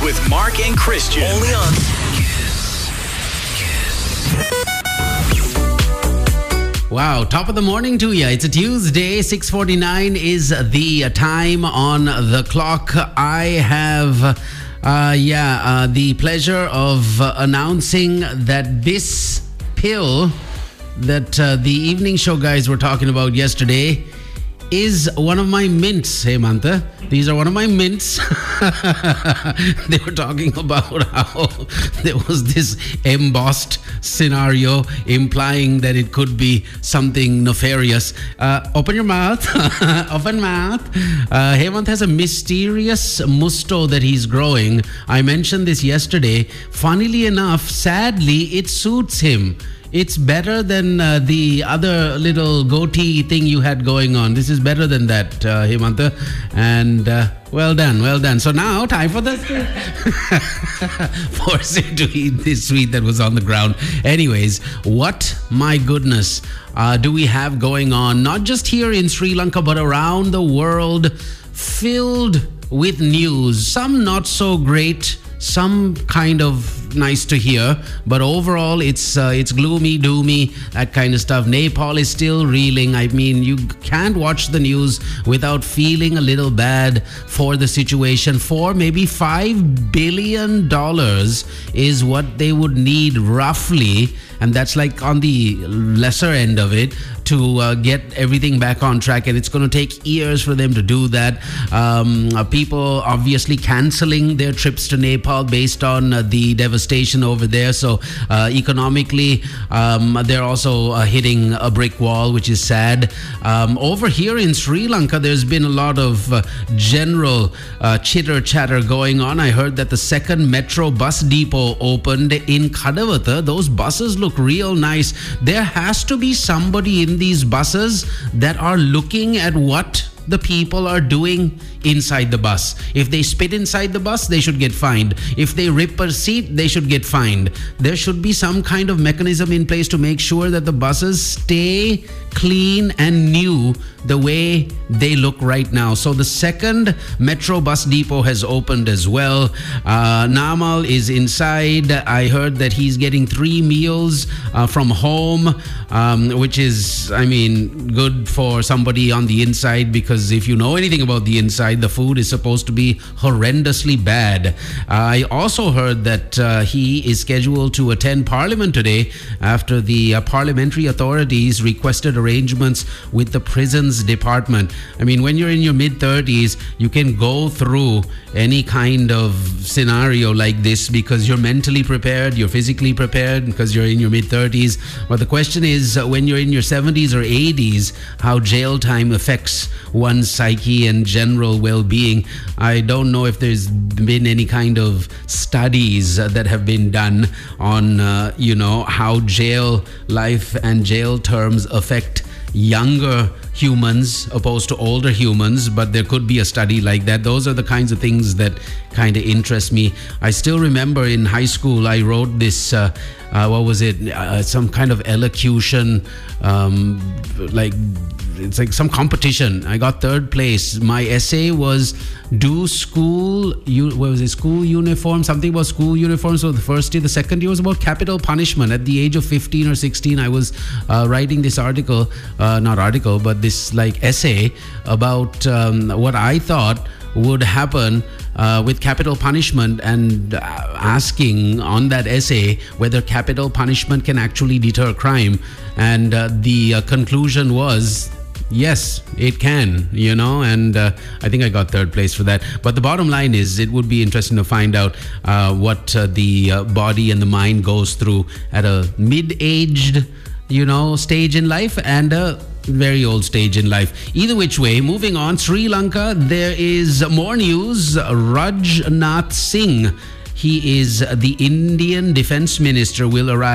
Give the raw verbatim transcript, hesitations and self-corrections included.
with Mark and Christian. Only on Wow, top of the morning to you. It's a Tuesday, six forty-nine is the time on the clock. I have, uh, yeah, uh, the pleasure of uh, announcing that this pill that uh, the evening show guys were talking about yesterday is one of my mints. Hey, Mantha, these are one of my mints. They were talking about how there was this embossed scenario implying that it could be something nefarious. Uh, open your mouth. Open mouth. Uh, Hemant has a mysterious musto that he's growing. I mentioned this yesterday. Funnily enough, sadly, it suits him. It's better than uh, the other little goatee thing you had going on. This is better than that, uh, Hemanta. And uh, well done, well done. So now, time for the... Force him to eat this sweet that was on the ground. Anyways, what, my goodness, uh, do we have going on? Not just here in Sri Lanka, but around the world, filled with news. Some not so great, some kind of nice to hear, but overall it's uh, it's gloomy, doomy, that kind of stuff. Nepal is still reeling. I mean, you can't watch the news without feeling a little bad for the situation. For maybe five billion dollars is what they would need roughly, and that's like on the lesser end of it, to uh, get everything back on track, and it's going to take years for them to do that. Um, uh, people obviously canceling their trips to Nepal based on uh, the devastation over there. So uh, economically, um, they're also uh, hitting a brick wall, which is sad. Um, over here in Sri Lanka, there's been a lot of uh, general uh, chitter chatter going on. I heard that the second metro bus depot opened in Kadawata. Those buses look real nice. There has to be somebody in these buses that are looking at what the people are doing inside the bus. If they spit inside the bus, they should get fined. If they rip a seat, they should get fined. There should be some kind of mechanism in place to make sure that the buses stay clean and new the way they look right now. So the second metro bus depot has opened as well. Uh, Namal is inside. I heard that he's getting three meals uh, from home, um, which is, I mean, good for somebody on the inside, because if you know anything about the inside, the food is supposed to be horrendously bad. I also heard that uh, he is scheduled to attend Parliament today after the uh, parliamentary authorities requested arrangements with the prisons department. I mean, when you're in your mid thirties, you can go through any kind of scenario like this because you're mentally prepared, you're physically prepared because you're in your mid thirties. But the question is, uh, when you're in your seventies or eighties, how jail time affects one's psyche and general well-being. I don't know if there's been any kind of studies uh, that have been done on, uh, you know, how jail life and jail terms affect younger humans opposed to older humans, but there could be a study like that. Those are the kinds of things that kind of interest me. I still remember in high school I wrote this uh, uh, what was it uh, some kind of elocution, um, like it's like some competition. I got third place. My essay was do school you what was it school uniform something about school uniform. So the first year, the second year was about capital punishment. At the age of fifteen or sixteen, I was uh, writing this article uh, not article but this like essay about um, what I thought would happen uh, with capital punishment, and uh, asking on that essay whether capital punishment can actually deter crime. And uh, the uh, conclusion was yes, it can, you know, and uh, I think I got third place for that. But the bottom line is, it would be interesting to find out uh, what uh, the uh, body and the mind goes through at a mid-aged, you know, stage in life and a very old stage in life. Either which way, moving on, Sri Lanka, there is more news. Rajnath Singh, he is the Indian Defence Minister, will arrive